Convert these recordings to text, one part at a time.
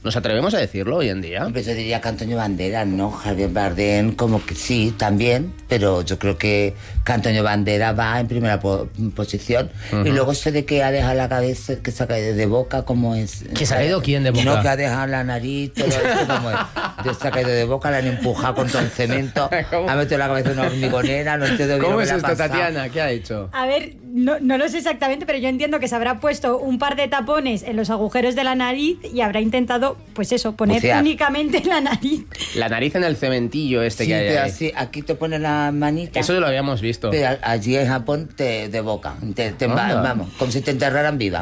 ¿Nos atrevemos a decirlo hoy en día? Hombre, yo diría que Antonio Banderas, ¿no? Javier Bardem, como que sí, también, pero yo creo que Antonio Banderas va en primera posición. Y luego sé de que ha dejado la cabeza, que se ha caído de boca, ¿cómo es? ¿Que se ha caído quién de boca? No, que ha dejado la nariz, todo esto, ¿cómo es? Se ha caído de boca, la han empujado contra un cemento, ha metido la cabeza en una hormigonera, no entiendo bien. ¿Cómo es esto, Tatiana? ¿Qué ha hecho? A ver, no lo sé exactamente, pero yo entiendo que se habrá puesto un par de tapones en los agujeros de la nariz y habrá intentado, pues eso, poner únicamente la nariz. La nariz en el cementillo que hay ahí. Así, aquí te pone la manita. Eso lo habíamos visto. Pero allí en Japón de boca, vamos, como si te enterraran viva.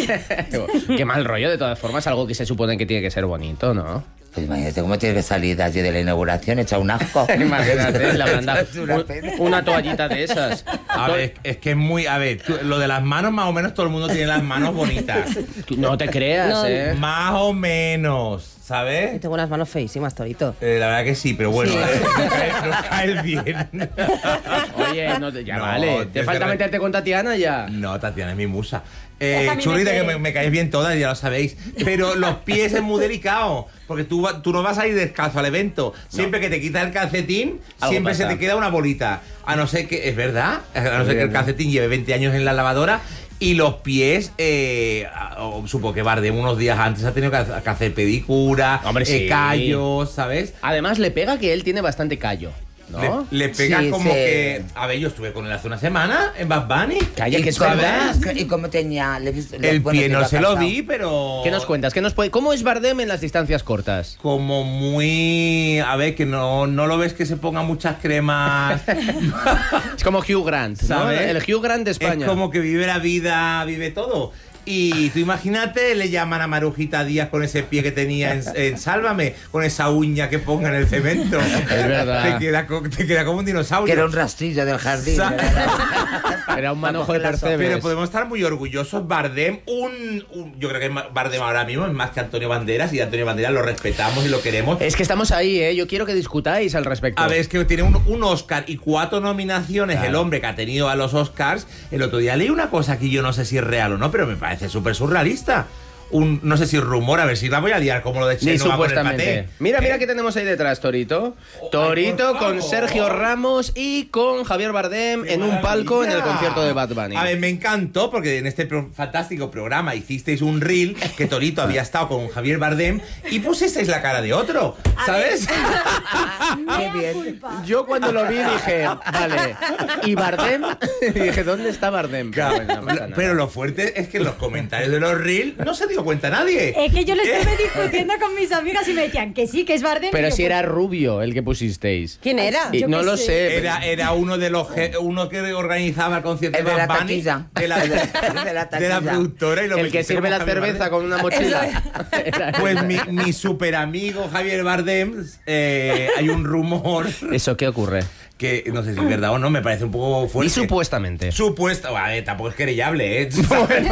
Qué mal rollo, de todas formas, algo que se supone que tiene que ser bonito, ¿no? Pues imagínate cómo tiene que salir de allí de la inauguración, echa un asco. Imagínate, la banda, una toallita de esas. A ver, es que es muy... A ver, lo de las manos, más o menos todo el mundo tiene las manos bonitas. No te creas, No. Más o menos, ¿sabes? Tengo unas manos feísimas, Torito. La verdad que sí, pero bueno, Sí. nos caes bien. Oye, ya no, vale. ¿Te falta meterte con Tatiana ya? No, Tatiana es mi musa. También Churrita, me que me caéis bien todas, ya lo sabéis. Pero los pies es muy delicado. Porque tú no vas a ir descalzo al evento. Siempre que te quitas el calcetín, algo siempre pasa. se te queda una bolita. A no ser que, es verdad, a no ser que el calcetín lleve 20 años en la lavadora. Y los pies, supongo que Bardem unos días antes ha tenido que hacer pedicura, Hombre, sí. callos, ¿sabes? Además, le pega que él tiene bastante callo, ¿no? Le pega Sí, como sí. que... A ver, yo estuve con él hace una semana en Bad Bunny. Calla, que es cómo- verdad. ¿Y cómo tenía? El pie no se lo vi, pero... ¿Qué nos cuentas? ¿Cómo es Bardem en las distancias cortas? Como muy... A ver, que no lo ves que se ponga muchas cremas. Es como Hugh Grant, ¿no? ¿Sabes? El Hugh Grant de España. Es como que vive la vida, vive todo. Y tú imagínate, le llaman a Marujita Díaz con ese pie que tenía en Sálvame, con esa uña que ponga en el cemento. Es verdad. Te queda como un dinosaurio. Que era un rastrillo del jardín. Era un manojo de percebes. Pero podemos estar muy orgullosos. Bardem, yo creo que Bardem ahora mismo es más que Antonio Banderas, y Antonio Banderas lo respetamos y lo queremos. Es que estamos ahí, ¿eh? Yo quiero que discutáis al respecto. A ver, es que tiene un Oscar y 4 nominaciones, claro. El hombre que ha tenido a los Oscars. El otro día leí una cosa que yo no sé si es real o no, pero me parece súper surrealista. No sé si rumor, a ver si la voy a liar como lo de Chenoa. Ni supuestamente. Mira qué tenemos ahí detrás, Torito. Torito con Sergio Ramos y con Javier Bardem en un palco en el concierto de Bad Bunny. A ver, me encantó porque en este fantástico programa hicisteis un reel que Torito había estado con Javier Bardem y pusisteis la cara de otro, ¿sabes? Qué bien. Yo cuando lo vi dije, vale, ¿y Bardem? Dije, ¿dónde está Bardem? Claro, no pasa nada. pero lo fuerte es que en los comentarios de los reels no se dio cuenta nadie. Es que yo lo estuve discutiendo con mis amigas y me decían que sí, que es Bardem. Pero y yo, si era rubio el que pusisteis. ¿Quién era? Y Yo no qué lo sé. sé. Era uno de los uno que organizaba el concierto El de la Bad Bunny, taquilla. de la De la taquilla. productora, y lo El que metiste sirve como la Javier cerveza Bardem. con una mochila. Era Pues él. mi super amigo Javier Bardem, hay un rumor ¿Eso qué ocurre? que no sé si es verdad o no, me parece un poco Y fuerte. supuestamente. Tampoco es querellable, ¿eh?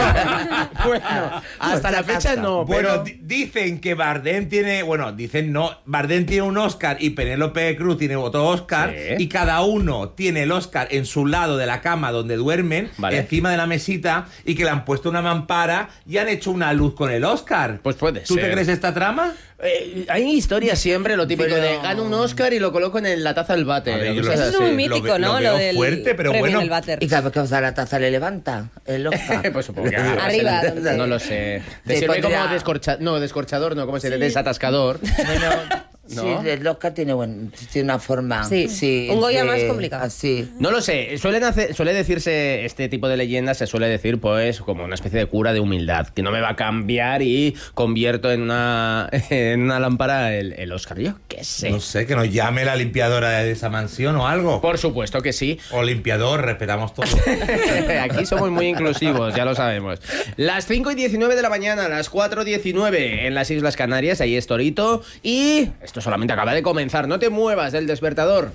Bueno, hasta la fecha no, Bueno, pero... dicen que Bardem tiene... Bueno, dicen no. Bardem tiene un Oscar y Penélope Cruz tiene otro Oscar. Sí. Y cada uno tiene el Oscar en su lado de la cama donde duermen, Vale. encima de la mesita, y que le han puesto una mampara y han hecho una luz con el Oscar. Pues puede ¿Tú ser. te crees esta trama? Hay historias siempre, lo típico Pero- de gano un Oscar y lo coloco en la taza del váter. A ver, yo cosas Eso es así. muy mítico, ¿no? lo veo del fuerte, pero premio bueno. en el váter. Y cada vez que os da la taza le levanta el Oscar. Pues supongo que Arriba, no, donde- no lo sé. Te Te sirve pondría- como descorchador, no, ¿cómo se dice? Desatascador. Bueno, ¿No? sí, el Oscar tiene una forma. Sí, un Goya más complicado. Así. No lo sé, suele decirse, este tipo de leyendas se suele decir pues como una especie de cura de humildad, que no me va a cambiar y convierto en una lámpara el Oscar. Yo qué sé. No sé, que nos llame la limpiadora de esa mansión o algo. Por supuesto que sí. O limpiador, respetamos todo. Aquí somos muy inclusivos, ya lo sabemos. Las 5:19 de la mañana, las 4:19 en las Islas Canarias, ahí es Torito. Y esto solamente acaba de comenzar, no te muevas del despertador.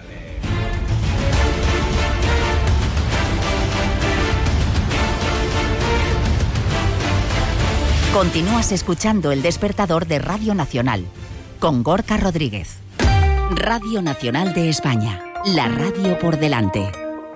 Continúas escuchando El Despertador de Radio Nacional con Gorka Rodríguez. Radio Nacional de España, la radio por delante.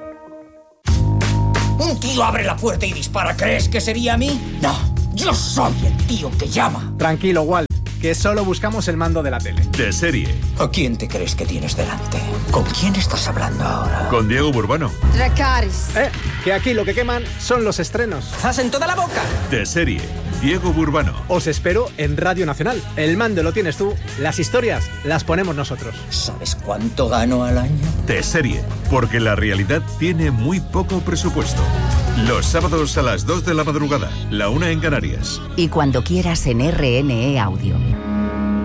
Un tío abre la puerta y dispara. ¿Crees que sería a mí? No, yo soy el tío que llama. Tranquilo, Walt. que solo buscamos el mando de la tele. De serie. ¿A quién te crees que tienes delante? ¿Con quién estás hablando ahora? Con Diego Burbano. Dracarys. Que aquí lo que queman son los estrenos. ¡Zas en toda la boca! De serie. Diego Burbano. Os espero en Radio Nacional. El mando lo tienes tú, las historias las ponemos nosotros. ¿Sabes cuánto gano al año? De serie, porque la realidad tiene muy poco presupuesto. Los sábados a las 2 de la madrugada, la 1 en Canarias. Y cuando quieras en RNE Audio.